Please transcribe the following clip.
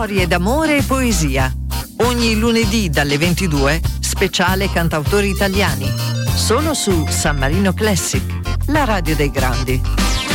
storie d'amore e poesia. Ogni lunedì dalle 22, speciale cantautori italiani. Solo su San Marino Classic, la radio dei grandi.